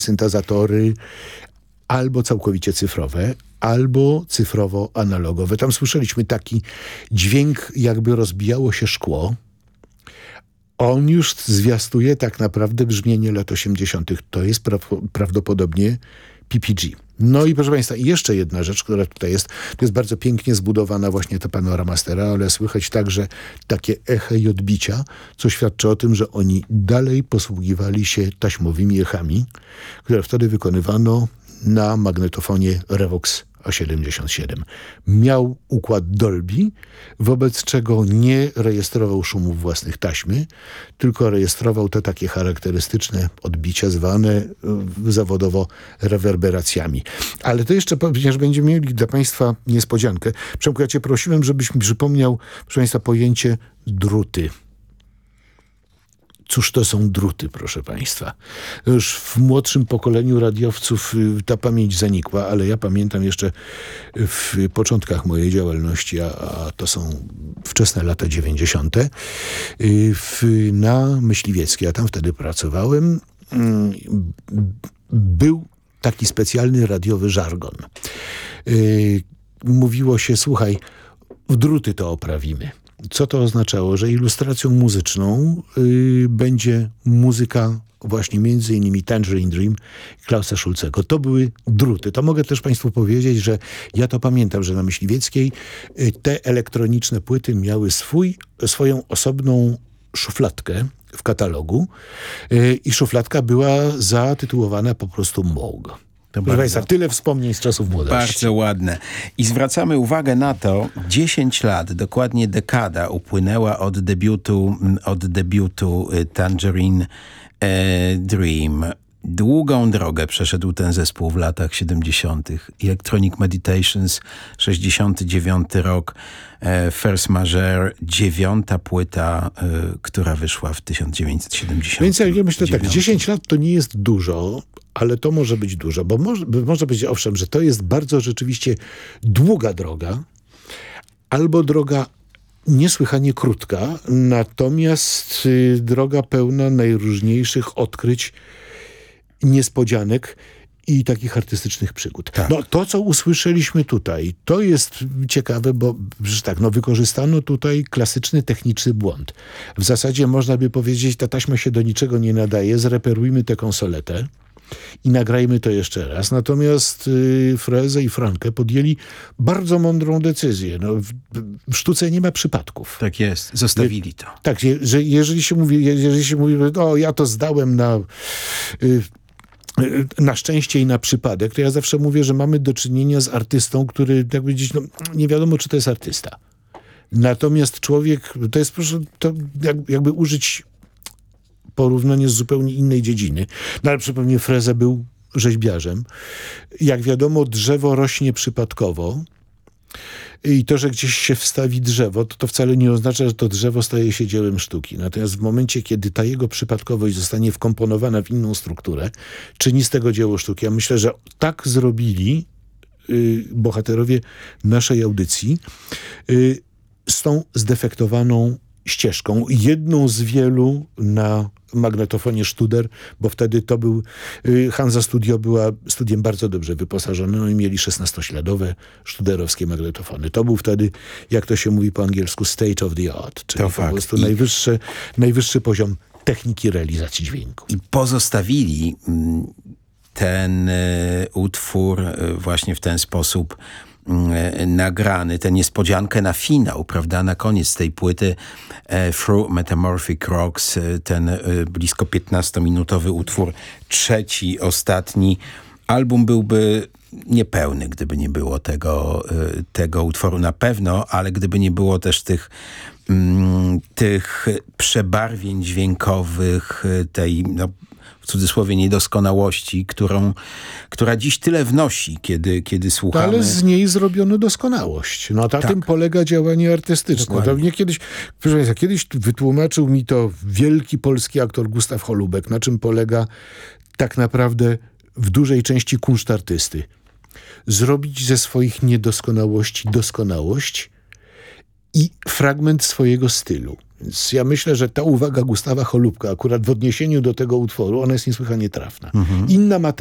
syntezatory albo całkowicie cyfrowe, albo cyfrowo-analogowe. Tam słyszeliśmy taki dźwięk, jakby rozbijało się szkło. On już zwiastuje tak naprawdę brzmienie lat 80. To jest prawdopodobnie PPG. No i proszę Państwa, jeszcze jedna rzecz, która tutaj jest, to jest bardzo pięknie zbudowana właśnie ta Panoramastera, ale słychać także takie echa i odbicia, co świadczy o tym, że oni dalej posługiwali się taśmowymi echami, które wtedy wykonywano na magnetofonie Revox A77. Miał układ Dolby, wobec czego nie rejestrował szumów własnych taśmy, tylko rejestrował te takie charakterystyczne odbicia zwane zawodowo rewerberacjami. Ale to jeszcze, ponieważ będziemy mieli dla Państwa niespodziankę. Przemku, ja Cię prosiłem, żebyś mi przypomniał, proszę Państwa, pojęcie druty. Cóż to są druty, proszę Państwa? Już w młodszym pokoleniu radiowców ta pamięć zanikła, ale ja pamiętam jeszcze w początkach mojej działalności, a to są wczesne lata 90. Na Myśliwieckiej, ja tam wtedy pracowałem, był taki specjalny radiowy żargon. Mówiło się, słuchaj, w druty to oprawimy. Co to oznaczało? Że ilustracją muzyczną będzie muzyka właśnie między innymi Tangerine Dream Klausa Schulzego. To były druty. To mogę też Państwu powiedzieć, że ja to pamiętam, że na Myśliwieckiej te elektroniczne płyty miały swoją osobną szufladkę w katalogu i szufladka była zatytułowana po prostu Moog. Proszę Państwa, tyle wspomnień z czasów młodości. Bardzo ładne. I zwracamy uwagę na to, 10 lat, dokładnie dekada upłynęła od debiutu Tangerine Dream. Długą drogę przeszedł ten zespół w latach 70. Electronic Meditations, 69 rok, First Major, 9. płyta, która wyszła w 1970. Więc ja myślę tak, 10 lat to nie jest dużo, ale to może być dużo, bo może być owszem, że to jest bardzo rzeczywiście długa droga, albo droga niesłychanie krótka, natomiast droga pełna najróżniejszych odkryć, niespodzianek i takich artystycznych przygód. Tak. No to, co usłyszeliśmy tutaj, to jest ciekawe, bo tak, wykorzystano tutaj klasyczny techniczny błąd. W zasadzie można by powiedzieć, ta taśma się do niczego nie nadaje, zreperujmy tę konsoletę i nagrajmy to jeszcze raz. Natomiast Freze i Franke podjęli bardzo mądrą decyzję. W sztuce nie ma przypadków. Tak jest, zostawili to. Tak, że jeżeli się mówi, ja to zdałem na szczęście i na przypadek, to ja zawsze mówię, że mamy do czynienia z artystą, który, jak powiedzieć, nie wiadomo, czy to jest artysta. Natomiast człowiek, to jest, proszę, to jakby użyć porównanie z zupełnie innej dziedziny. Ale przypomnę, Freze był rzeźbiarzem. Jak wiadomo, drzewo rośnie przypadkowo i to, że gdzieś się wstawi drzewo, to wcale nie oznacza, że to drzewo staje się dziełem sztuki. Natomiast w momencie, kiedy ta jego przypadkowość zostanie wkomponowana w inną strukturę, czyni z tego dzieło sztuki. Ja myślę, że tak zrobili bohaterowie naszej audycji z tą zdefektowaną ścieżką. Jedną z wielu na magnetofonie Studer, bo wtedy to był Hansa Studio była studiem bardzo dobrze wyposażoną i mieli 16-śladowe studerowskie magnetofony. To był wtedy, jak to się mówi po angielsku, state of the art, czyli po prostu najwyższy poziom techniki realizacji dźwięku. I pozostawili ten utwór właśnie w ten sposób nagrany, tę niespodziankę na finał, prawda, na koniec tej płyty Through Metamorphic Rocks, ten blisko 15-minutowy utwór, trzeci, ostatni. Album byłby niepełny, gdyby nie było tego utworu na pewno, ale gdyby nie było też tych przebarwień dźwiękowych, tej w cudzysłowie niedoskonałości, która dziś tyle wnosi, kiedy słuchamy. Ale z niej zrobiono doskonałość. Na tym polega działanie artystyczne. To mnie kiedyś wytłumaczył mi to wielki polski aktor Gustaw Holubek, na czym polega tak naprawdę w dużej części kunszt artysty. Zrobić ze swoich niedoskonałości doskonałość i fragment swojego stylu. Więc ja myślę, że ta uwaga Gustawa Holubka akurat w odniesieniu do tego utworu, ona jest niesłychanie trafna. Inna